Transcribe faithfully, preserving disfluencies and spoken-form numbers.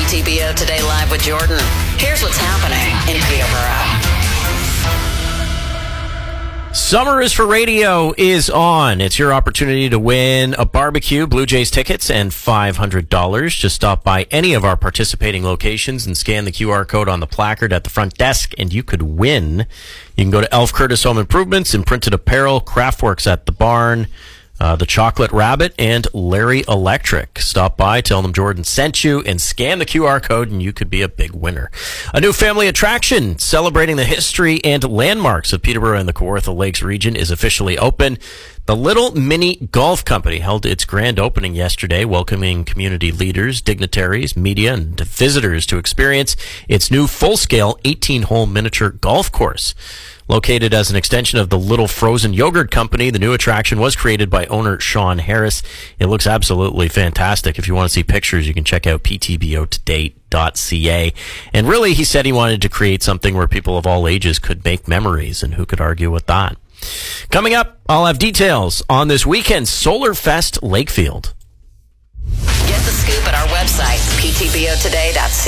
T B O Today Live with Jordan. Here's what's happening in Peterborough. Summer is for Radio is on. It's your opportunity to win a barbecue, Blue Jays tickets, and five hundred dollars. Just stop by any of our participating locations and scan the Q R code on the placard at the front desk, and you could win. You can go to Elf Curtis Home Improvements, Imprinted Apparel, Craftworks at the Barn, Uh, the Chocolate Rabbit, and Larry Electric. Stop by, tell them Jordan sent you, and scan the Q R code, and you could be a big winner. A new family attraction celebrating the history and landmarks of Peterborough and the Kawartha Lakes region is officially open. The Little Mini Golf Company held its grand opening yesterday, welcoming community leaders, dignitaries, media, and visitors to experience its new full-scale eighteen-hole miniature golf course. Located as an extension of the Little Frozen Yogurt Company, the new attraction was created by owner Sean Harris. It looks absolutely fantastic. If you want to see pictures, you can check out p t b o today dot c a. And really, he said he wanted to create something where people of all ages could make memories, and who could argue with that? Coming up, I'll have details on this weekend's Solar Fest Lakefield. Get the scoop at our website, p t b o today dot c a.